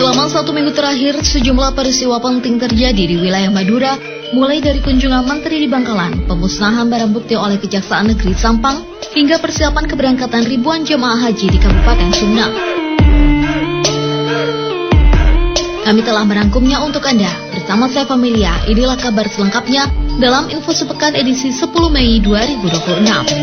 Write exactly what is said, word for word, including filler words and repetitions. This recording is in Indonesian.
Selama satu minggu terakhir, sejumlah peristiwa penting terjadi di wilayah Madura, mulai dari kunjungan Menteri di Bangkalan, pemusnahan barang bukti oleh Kejaksaan Negeri Sampang, hingga persiapan keberangkatan ribuan jemaah haji di Kabupaten Sumedang. Kami telah merangkumnya untuk Anda. Bersama saya Familia, inilah kabar selengkapnya dalam Info Sepekan edisi sepuluh Mei dua ribu dua puluh enam.